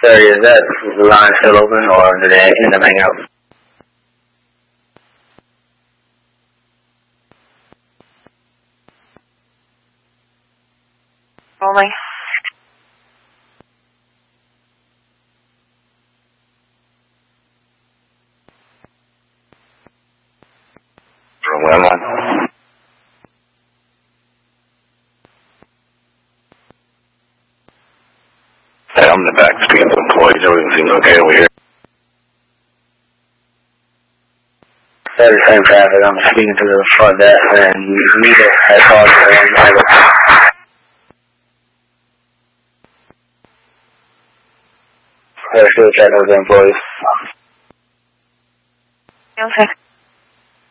Sorry, is that line still open or did they end up hanging out? Only. Where am I? Hey, I'm in the back speaking to employees. Everything seems okay over here. That's the same traffic. I'm speaking to the front desk and neither has called for him either. They're still chatting with the employees. Okay.